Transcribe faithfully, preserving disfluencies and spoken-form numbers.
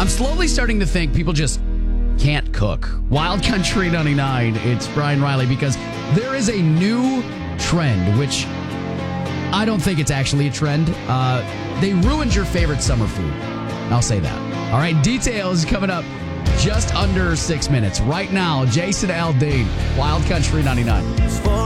I'm slowly starting to think people just can't cook. Wild Country ninety-nine, it's Brian Riley, because there is a new trend, which I don't think it's actually a trend. Uh, they ruined your favorite summer food. I'll say that. All right, details coming up just under six minutes. Right now, Jason Aldean, Wild Country ninety-nine.